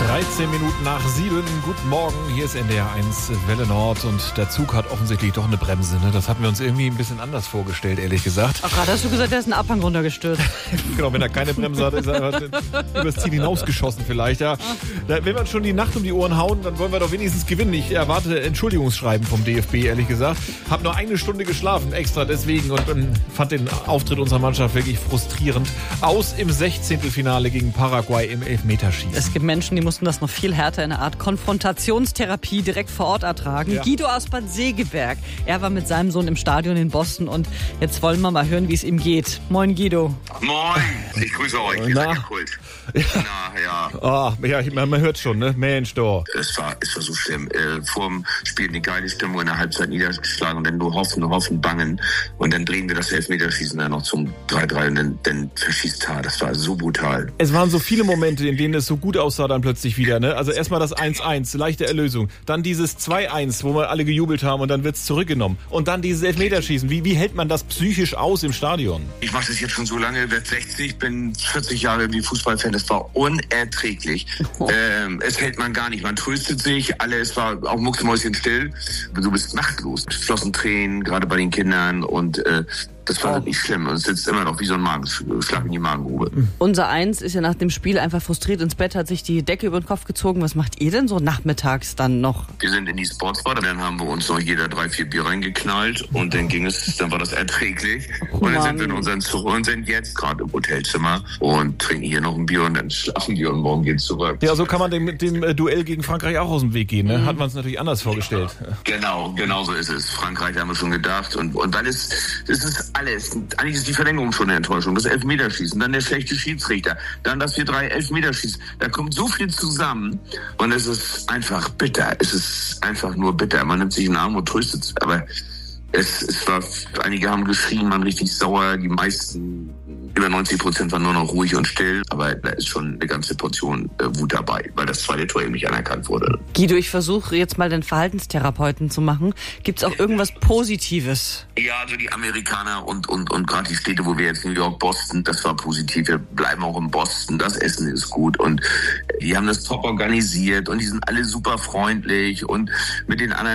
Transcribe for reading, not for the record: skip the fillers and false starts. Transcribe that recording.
13 Minuten nach 7. Guten Morgen, hier ist NDR 1 Welle Nord und der Zug hat offensichtlich doch eine Bremse. Ne? Das hatten wir uns irgendwie ein bisschen anders vorgestellt, ehrlich gesagt. Ach, gerade hast du gesagt, er ist einen Abhang runtergestürzt. Genau, wenn er keine Bremse hat, ist er einfach übers Ziel hinausgeschossen vielleicht. Ja. Wenn wir uns schon die Nacht um die Ohren hauen, dann wollen wir doch wenigstens gewinnen. Ich erwarte Entschuldigungsschreiben vom DFB, ehrlich gesagt. Hab nur eine Stunde geschlafen, extra deswegen, und fand den Auftritt unserer Mannschaft wirklich frustrierend. Aus im 16. Finale gegen Paraguay im Elfmeterschießen. Es gibt Menschen, die mussten das noch viel härter in einer Art Konfrontationstherapie direkt vor Ort ertragen. Ja. Guido aus Bad Segeberg. Er war mit seinem Sohn im Stadion in Boston und jetzt wollen wir mal hören, wie es ihm geht. Moin, Guido. Moin, ich grüße euch. Ihr seid ja Kult. Man hört schon, ne? Mensch, doch. Es war so schlimm. Vorm Spiel eine geile Stimmung, in der Halbzeit niedergeschlagen und dann nur hoffen, bangen. Und dann drehen wir das Elfmeterschießen dann noch zum 3-3 und dann verschießt Tar. Das war so brutal. Es waren so viele Momente, in denen es so gut aussah dann plötzlich wieder, ne? Also erstmal das 1-1, leichte Erlösung. Dann dieses 2-1, wo wir alle gejubelt haben und dann wird's zurückgenommen. Und dann dieses Elfmeterschießen. Wie hält man das psychisch aus im Stadion? Ich mache das jetzt schon so lange, werde 60, bin 40 Jahre wie Fußballfan. Das war unerträglich. Es hält man gar nicht. Man tröstet sich, es war auch mucksmäuschen still. Du bist machtlos. Es flossen Tränen, gerade bei den Kindern, und das war nicht schlimm. Und es sitzt immer noch wie so ein Magenschlag in die Magengrube. Unser Eins ist ja nach dem Spiel einfach frustriert ins Bett, hat sich die Decke über den Kopf gezogen. Was macht ihr denn so nachmittags dann noch? Wir sind in die Sportsbar, dann haben wir uns noch jeder 3-4 Bier reingeknallt und dann war das erträglich. Und dann sind wir in unseren Zug und sind jetzt gerade im Hotelzimmer und trinken hier noch ein Bier und dann schlafen wir und morgen geht's zurück. Ja, so kann man dem Duell gegen Frankreich auch aus dem Weg gehen, ne? Hat man es natürlich anders vorgestellt. Genau so ist es. Frankreich haben wir schon gedacht und weil es ist alles. Eigentlich ist die Verlängerung schon eine Enttäuschung. Das Elfmeterschießen, dann der schlechte Schiedsrichter, dann, dass wir 3 Elfmeter schießen. Da kommt so viel zusammen und es ist einfach bitter. Es ist einfach nur bitter. Man nimmt sich in den Arm und tröstet sich. Aber einige haben geschrien, man richtig sauer. Die meisten, über 90% waren nur noch ruhig und still. Aber da ist schon eine ganze Portion Wut dabei, weil das zweite Tor eben nicht anerkannt wurde. Guido, ich versuche jetzt mal den Verhaltenstherapeuten zu machen. Gibt es auch irgendwas Positives? Ja, also die Amerikaner und gerade die Städte, wo wir jetzt New York, Boston, das war positiv. Wir bleiben auch in Boston. Das Essen ist gut und die haben das top organisiert und die sind alle super freundlich und mit den anderen